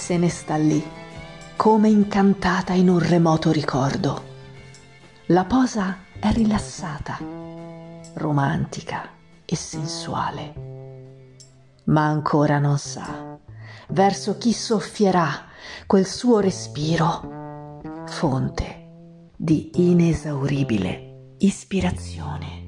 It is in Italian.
Se ne sta lì, come incantata in un remoto ricordo. La posa è rilassata, romantica e sensuale, ma ancora non sa verso chi soffierà quel suo respiro, fonte di inesauribile ispirazione.